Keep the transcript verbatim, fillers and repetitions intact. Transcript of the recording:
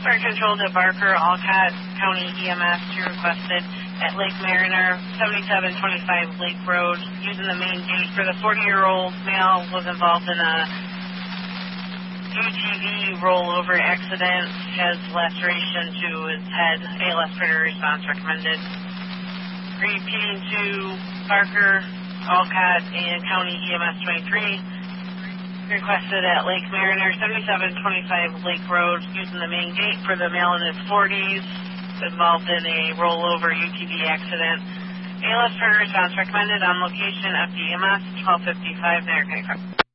Fire Control to Barker, Alcott County E M S, two requested at Lake Mariner, seventy-seven twenty-five Lake Road, using the main gate for the forty-year-old male was involved in a U T V rollover accident, has laceration to his head, A L S priority response recommended. Repeating to Barker, Alcott, and County E M S twenty-three, requested at Lake Mariner, seventy-seven twenty-five Lake Road, using the main gate for the male in his forties, involved in a rollover U T V accident. A L S priority response recommended on location F D M S twelve fifty-five, American.